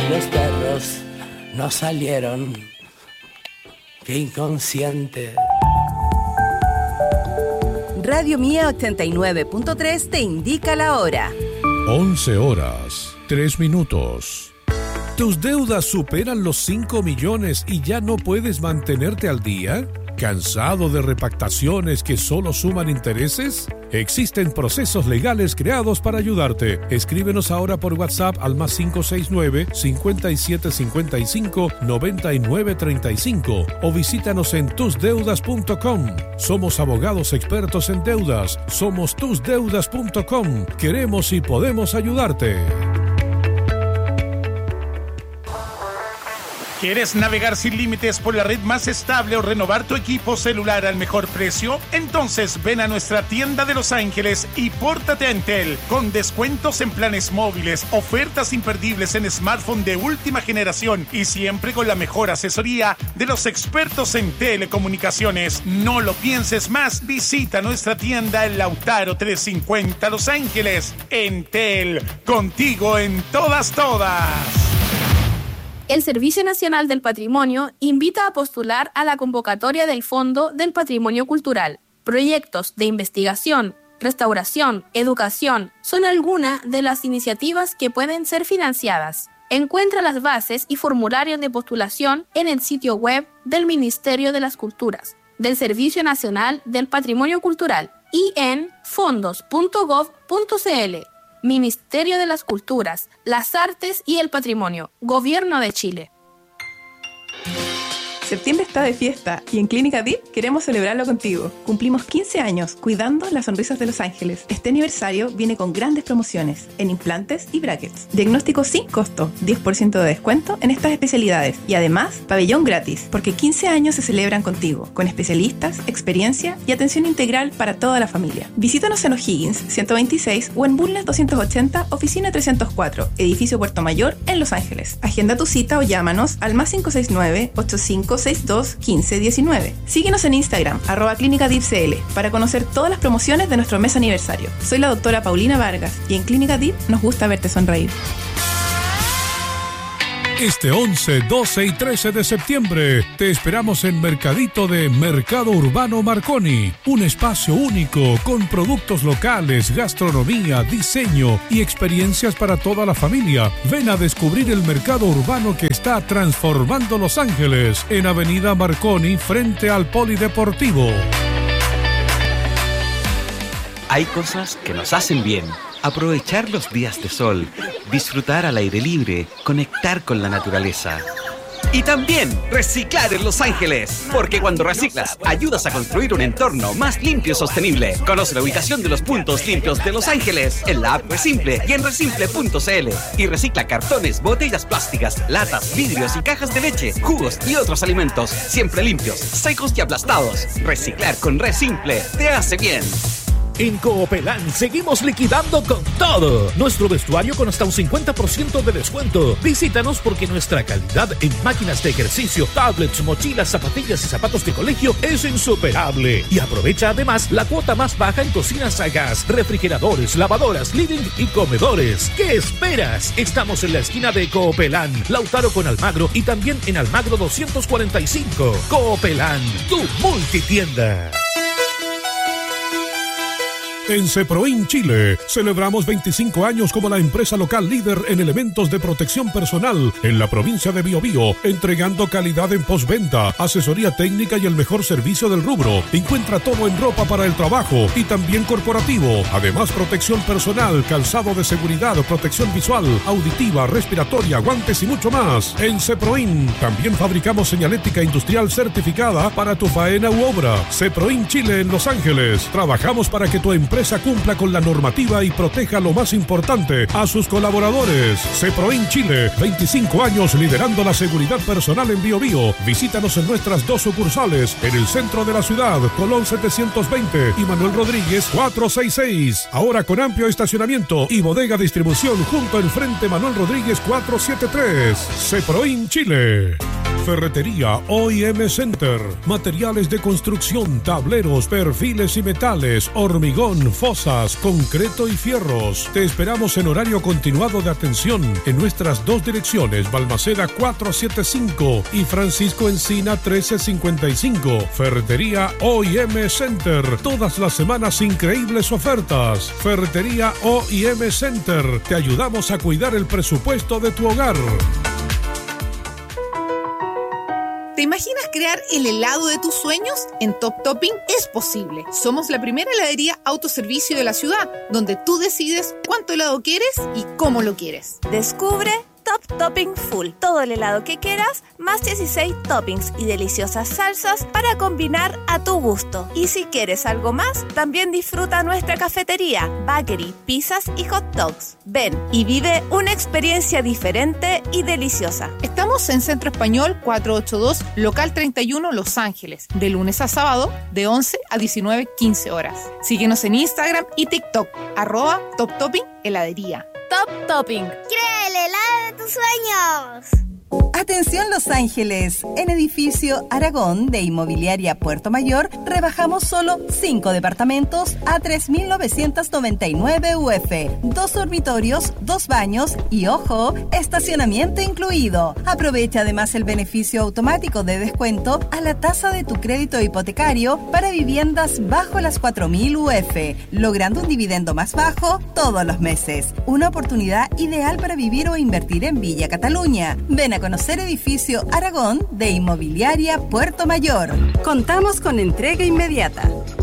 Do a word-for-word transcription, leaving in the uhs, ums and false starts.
los perros no salieron. Qué inconsciente. Radio Mía ochenta y nueve punto tres te indica la hora. once horas, tres minutos. ¿Tus deudas superan los cinco millones y ya no puedes mantenerte al día? ¿Cansado de repactaciones que solo suman intereses? Existen procesos legales creados para ayudarte. Escríbenos ahora por WhatsApp al más cinco seis nueve, cinco siete cinco cinco, nueve nueve tres cinco o visítanos en tus deudas punto com. Somos abogados expertos en deudas. Somos tus deudas punto com. Queremos y podemos ayudarte. ¿Quieres navegar sin límites por la red más estable o renovar tu equipo celular al mejor precio? Entonces ven a nuestra tienda de Los Ángeles y pórtate a Entel con descuentos en planes móviles, ofertas imperdibles en smartphone de última generación y siempre con la mejor asesoría de los expertos en telecomunicaciones. No lo pienses más, visita nuestra tienda en Lautaro trescientos cincuenta Los Ángeles. Entel, contigo en todas, todas. El Servicio Nacional del Patrimonio invita a postular a la convocatoria del Fondo del Patrimonio Cultural. Proyectos de investigación, restauración, educación son algunas de las iniciativas que pueden ser financiadas. Encuentra las bases y formularios de postulación en el sitio web del Ministerio de las Culturas, del Servicio Nacional del Patrimonio Cultural y en fondos punto gov punto cl. Ministerio de las Culturas, las Artes y el Patrimonio, Gobierno de Chile. Septiembre está de fiesta y en Clínica D I P queremos celebrarlo contigo. Cumplimos quince años cuidando las sonrisas de Los Ángeles. Este aniversario viene con grandes promociones en implantes y brackets. Diagnóstico sin costo, diez por ciento de descuento en estas especialidades y además pabellón gratis, porque quince años se celebran contigo, con especialistas, experiencia y atención integral para toda la familia. Visítanos en O'Higgins ciento veintiséis o en Bulnes doscientos ochenta, oficina trescientos cuatro, edificio Puerto Mayor en Los Ángeles. Agenda tu cita o llámanos al más cinco seis nueve, ocho cinco seis dos, uno cinco uno nueve. Síguenos en Instagram, arroba Clínica D I P C L, para conocer todas las promociones de nuestro mes aniversario. Soy la doctora Paulina Vargas y en Clínica D I P nos gusta verte sonreír. Este once, doce y trece de septiembre te esperamos en Mercadito de Mercado Urbano Marconi, un espacio único con productos locales, gastronomía, diseño y experiencias para toda la familia. Ven a descubrir el mercado urbano que está transformando Los Ángeles en Avenida Marconi frente al Polideportivo. Hay cosas que nos hacen bien. Aprovechar los días de sol, disfrutar al aire libre, conectar con la naturaleza. Y también reciclar en Los Ángeles, porque cuando reciclas, ayudas a construir un entorno más limpio y sostenible. Conoce la ubicación de los puntos limpios de Los Ángeles en la app Resimple y en resimple punto cl. Y recicla cartones, botellas plásticas, latas, vidrios y cajas de leche, jugos y otros alimentos, siempre limpios, secos y aplastados. Reciclar con Resimple te hace bien. En Coopelán seguimos liquidando con todo. Nuestro vestuario con hasta un cincuenta por ciento de descuento. Visítanos porque nuestra calidad en máquinas de ejercicio, tablets, mochilas, zapatillas y zapatos de colegio es insuperable. Y aprovecha además la cuota más baja en cocinas a gas, refrigeradores, lavadoras, living y comedores. ¿Qué esperas? Estamos en la esquina de Coopelán, Lautaro con Almagro y también en Almagro doscientos cuarenta y cinco. Coopelán, tu multitienda. En Ceproin Chile, celebramos veinticinco años como la empresa local líder en elementos de protección personal en la provincia de Biobío, entregando calidad en postventa, asesoría técnica y el mejor servicio del rubro. Encuentra todo en ropa para el trabajo y también corporativo. Además, protección personal, calzado de seguridad, protección visual, auditiva, respiratoria, guantes y mucho más. En Ceproin también fabricamos señalética industrial certificada para tu faena u obra. Ceproin Chile en Los Ángeles. Trabajamos para que tu empresa cumpla con la normativa y proteja lo más importante, a sus colaboradores. Ceproin Chile, veinticinco años liderando la seguridad personal en Biobío. Visítanos en nuestras dos sucursales, en el centro de la ciudad, Colón setecientos veinte y Manuel Rodríguez cuatrocientos sesenta y seis. Ahora con amplio estacionamiento y bodega distribución junto al frente Manuel Rodríguez cuatrocientos setenta y tres. Ceproin Chile. Ferretería O y M Center. Materiales de construcción, tableros, perfiles y metales, hormigón, fosas, concreto y fierros. Te esperamos en horario continuado de atención en nuestras dos direcciones, Balmaceda cuatrocientos setenta y cinco y Francisco Encina trece cincuenta y cinco. Ferretería O y M Center. Todas las semanas increíbles ofertas. Ferretería O y M Center. Te ayudamos a cuidar el presupuesto de tu hogar. ¿Te imaginas crear el helado de tus sueños? En Top Topping es posible. Somos la primera heladería autoservicio de la ciudad, donde tú decides cuánto helado quieres y cómo lo quieres. Descubre Top Topping Full. Todo el helado que quieras, más dieciséis toppings y deliciosas salsas para combinar a tu gusto. Y si quieres algo más, también disfruta nuestra cafetería, bakery, pizzas y hot dogs. Ven y vive una experiencia diferente y deliciosa. Estamos en Centro Español cuatrocientos ochenta y dos, local treinta y uno, Los Ángeles, de lunes a sábado, de once a diecinueve quince horas. Síguenos en Instagram y TikTok, arroba Top Topping Heladería. Top Topping. ¡Crea el helado de tus sueños! Atención Los Ángeles, en edificio Aragón de Inmobiliaria Puerto Mayor rebajamos solo cinco departamentos a tres mil novecientos noventa y nueve U F, dos dormitorios, dos baños y, ojo, estacionamiento incluido. Aprovecha además el beneficio automático de descuento a la tasa de tu crédito hipotecario para viviendas bajo las cuatro mil U F, logrando un dividendo más bajo todos los meses. Una oportunidad ideal para vivir o invertir en Villa Cataluña. Ven a conocer edificio Aragón de Inmobiliaria Puerto Mayor. Contamos con entrega inmediata.